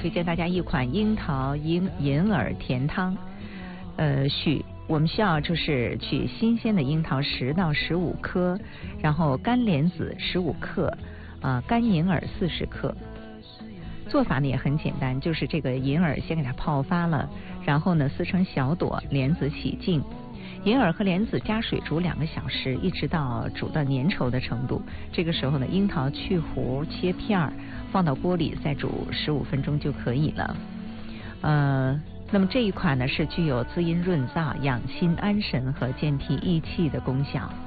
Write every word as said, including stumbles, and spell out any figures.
推荐大家一款樱桃银银耳甜汤。呃，需我们需要就是取新鲜的樱桃十到十五颗，然后干莲子十五克，啊、呃，干银耳四十克。做法呢也很简单，就是这个银耳先给它泡发了，然后呢撕成小朵，莲子洗净。银耳和莲子加水煮两个小时，一直到煮到粘稠的程度。这个时候呢，樱桃去核切片儿，放到锅里再煮十五分钟就可以了。呃，那么这一款呢是具有滋阴润燥、养心安神和健脾益气的功效。